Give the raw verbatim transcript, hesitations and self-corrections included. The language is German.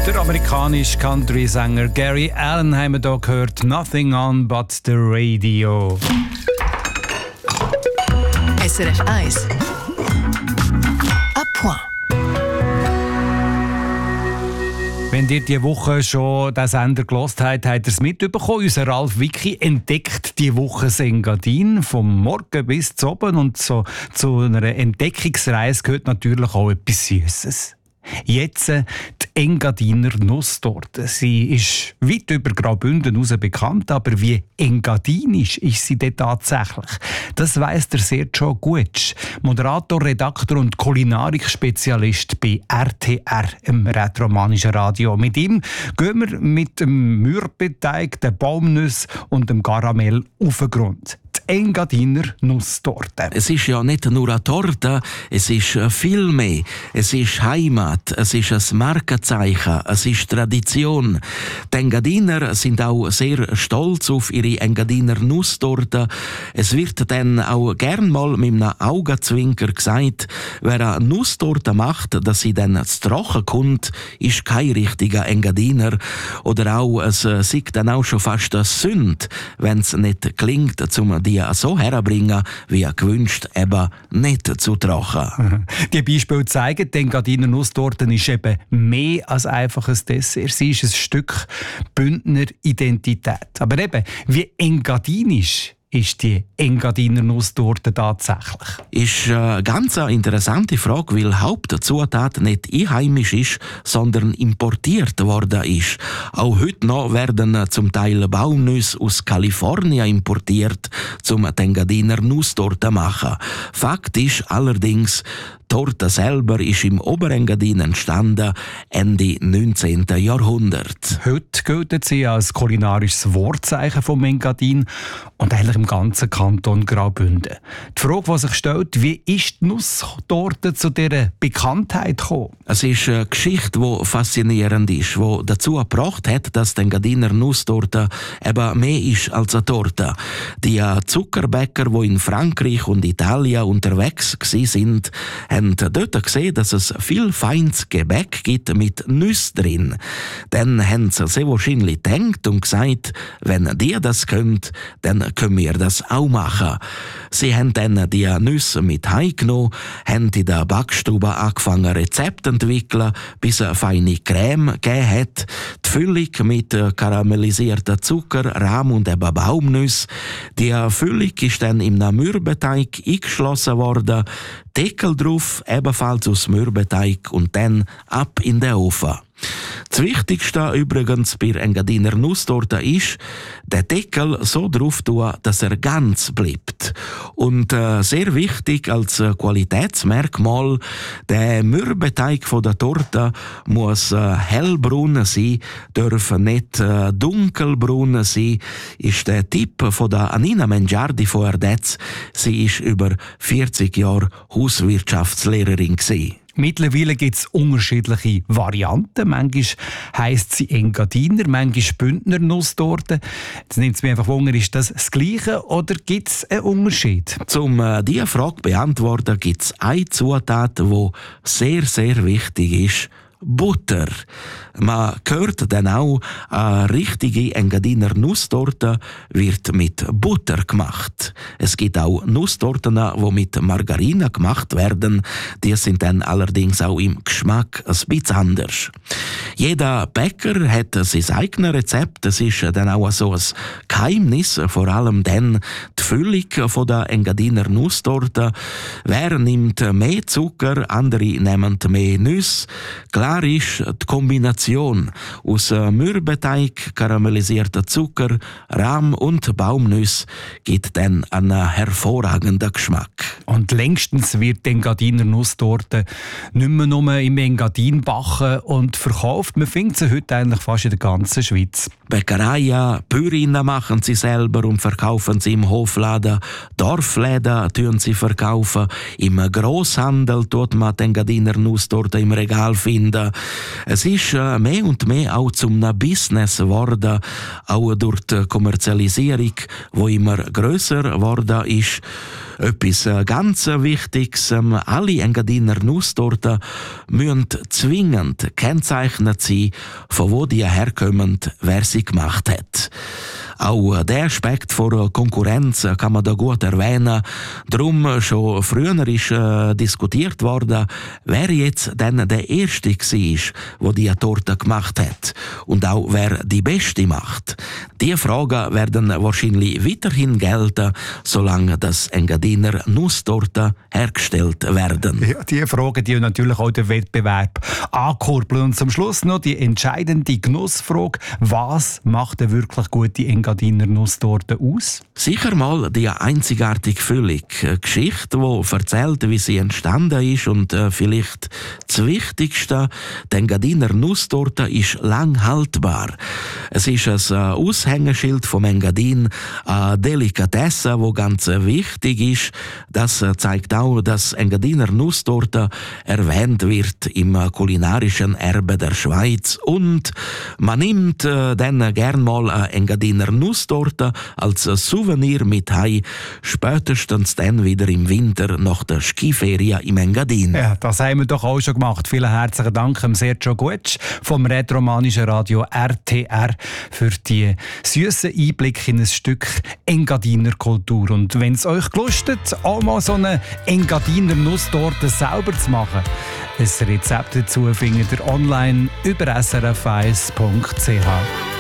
Der amerikanische Country-Sänger Gary Allan haben wir hier gehört. Nothing on but the radio. S R F eins. À point. Wenn ihr diese Woche schon den Sender gehört habt, habt ihr es mitbekommen. Unser Ralf Wicki entdeckt diese Woche das Engadin vom Morgen bis zu oben. Und so, zu einer Entdeckungsreise gehört natürlich auch etwas Süßes. Jetzt die Engadiner Nusstorte. Sie ist weit über Graubünden hinaus bekannt, aber wie engadinisch ist sie denn tatsächlich? Das weiss der Sergio Guetsch, Moderator, Redakteur und Kulinarik-Spezialist bei R T R, im rätoromanischen Radio. Mit ihm gehen wir mit dem Mürbeteig, den Baumnüssen und dem Karamell auf den Grund. Die Engadiner Nusstorte. Es ist ja nicht nur eine Torte, es ist viel mehr. Es ist Heimat, es ist ein Markenzeichen, es ist Tradition. Die Engadiner sind auch sehr stolz auf ihre Engadiner Nusstorte. Es wird dann auch gern mal mit einem Augenzwinker gesagt, wer eine Nusstorte macht, dass sie dann zu trocken kommt, ist kein richtiger Engadiner. Oder auch, es sieht dann auch schon fast eine Sünde, wenn es nicht gelingt, um die so herbringen, wie gewünscht, eben nicht zu trocken. Die Beispiele zeigen, die Engadiner Nusstorte ist eben mehr als einfach ein Dessert. Sie ist ein Stück Bündner Identität. Aber eben, wie engadinisch ist die Engadiner Nusstorte tatsächlich? Ist eine ganz interessante Frage, weil Hauptzutat nicht einheimisch ist, sondern importiert worden ist. Auch heute noch werden zum Teil Baumnüsse aus Kalifornien importiert, um die Engadiner Nusstorte zu machen. Fakt ist allerdings, die Torte selber ist im Oberengadin entstanden, Ende neunzehnten. Jahrhundert. Heute gilt sie als kulinarisches Wortzeichen vom Engadin und eigentlich im ganzen Kanton Graubünden. Die Frage, die sich stellt, wie ist die Nusstorte zu dieser Bekanntheit gekommen? Es ist eine Geschichte, die faszinierend ist, die dazu gebracht hat, dass die Engadiner Nusstorte eben mehr ist als eine Torte. Die Zuckerbäcker, die in Frankreich und Italien unterwegs waren, haben dort gesehen, dass es viel feines Gebäck gibt mit Nüsse drin. Dann haben sie sehr wahrscheinlich gedacht und gesagt, wenn die das könnt, dann können wir das auch machen. Sie haben dann die Nüsse mit heimgenommen, haben in der Backstube angefangen, Rezepte zu entwickeln, bis eine feine Creme gegeben hat. Die Füllung mit karamellisiertem Zucker, Rahm und eben Baumnüsse. Die Füllung ist dann im Mürbeteig eingeschlossen worden. Deckel drauf, ebenfalls aus Mürbeteig und dann ab in den Ofen. Das Wichtigste übrigens bei Engadiner Nusstorte ist, den Deckel so drauf tun, dass er ganz bleibt. Und äh, sehr wichtig als äh, Qualitätsmerkmal, der Mürbeteig von der Torte muss äh, hellbraun sein, darf nicht äh, dunkelbraun sein, ist der Tipp von der Anina Mengiardi von Erdetz. Sie ist über vierzig Jahre Hauswirtschaftslehrerin gewesen. Mittlerweile gibt es unterschiedliche Varianten. Manchmal heisst sie Engadiner, manchmal Bündner Nusstorte. Jetzt nimmt es mich einfach Wunder, ist das das Gleiche oder gibt es einen Unterschied? Um äh, diese Frage zu beantworten, gibt es eine Zutat, die sehr, sehr wichtig ist. Butter. Man hört dann auch, eine richtige Engadiner Nusstorte wird mit Butter gemacht. Es gibt auch Nusstorten, die mit Margarine gemacht werden. Die sind dann allerdings auch im Geschmack ein bisschen anders. Jeder Bäcker hat sein eigenes Rezept. Es ist dann auch so ein Geheimnis, vor allem dann die Füllung von der Engadiner Nusstorte. Wer nimmt mehr Zucker, andere nehmen mehr Nüsse. Klar ist die Kombination aus Mürbeteig, karamellisierter Zucker, Rahm und Baumnüsse gibt dann einen hervorragenden Geschmack. Und längstens wird die Engadiner Nusstorte nicht mehr nur im Engadin backen und verkauft. Man findet sie heute eigentlich fast in der ganzen Schweiz. Bäckereien, Bäuerinnen machen sie selber und verkaufen sie im Hofladen. Dorfläden tun sie verkaufen. Im Grosshandel tut man die Engadiner Nusstorte im Regal finden. Es ist äh, mehr und mehr auch zum Business geworden, auch durch die Kommerzialisierung, die immer grösser geworden ist. Etwas ganz Wichtiges, alle Engadiner Nusstorten müssen zwingend kennzeichnet sein, von wo die herkommen, wer sie gemacht hat. Auch der Aspekt von Konkurrenz kann man da gut erwähnen. Darum schon früher ist äh, diskutiert worden, wer jetzt denn der Erste war, der die Torte gemacht hat. Und auch wer die Beste macht. Diese Fragen werden wahrscheinlich weiterhin gelten, solange das Engadiner Nusstorten hergestellt werden. Ja, diese Fragen, die natürlich auch den Wettbewerb ankurbeln. Und zum Schluss noch die entscheidende Genussfrage: Was macht eine wirklich gute Engadiner Nusstorte aus? Sicher mal die einzigartige Füllung. Eine Geschichte, die erzählt, wie sie entstanden ist, und äh, vielleicht das Wichtigste, die Engadiner Nusstorte ist lang haltbar. Es ist ein äh, Aushängeschild vom Engadin, eine Delikatesse, die ganz äh, wichtig ist. Das äh, zeigt auch, dass Engadiner Nusstorte erwähnt wird im äh, kulinarischen Erbe der Schweiz. Und man nimmt äh, dann gern mal eine Engadiner Nusstorte als Souvenir mit heim, spätestens dann wieder im Winter nach der Skiferie im Engadin. Ja, das haben wir doch auch schon gemacht. Vielen herzlichen Dank Sergio Gutsch vom Rätoromanischen Radio R T R für die süßen Einblicke in ein Stück Engadiner Kultur. Und wenn es euch gelustet, auch mal so eine Engadiner Nusstorte selber zu machen, ein Rezept dazu findet ihr online über s r f eins punkt c h.